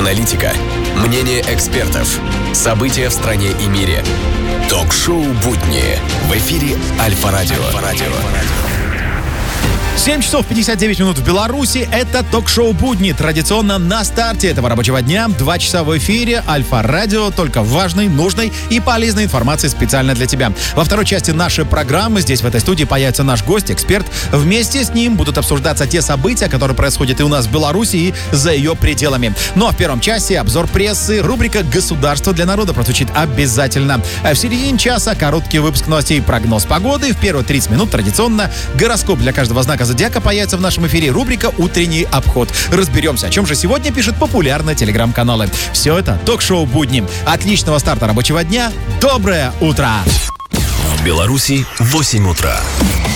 Аналитика, мнение экспертов, события в стране и мире. Ток-шоу «Будни» в эфире Альфа-Радио. 7 часов 59 минут в Беларуси. Это ток-шоу «Будни». Традиционно на старте этого рабочего дня. 2 часа в эфире Альфа-Радио. Только важной, нужной и полезной информации специально для тебя. Во второй части нашей программы здесь, в этой студии, появится наш гость, эксперт. Вместе с ним будут обсуждаться те события, которые происходят и у нас в Беларуси, и за ее пределами. Ну а в первом часе обзор прессы. Рубрика «Государство для народа» прозвучит обязательно. А в середине часа короткий выпуск новостей и прогноз погоды. В первые 30 минут традиционно гороскоп для каждого знака зодиака появится в нашем эфире. Рубрика «Утренний обход». Разберемся, о чем же сегодня пишут популярные телеграм-каналы. Все это ток-шоу «Будни». Отличного старта рабочего дня. Доброе утро! В Беларуси 8 утра.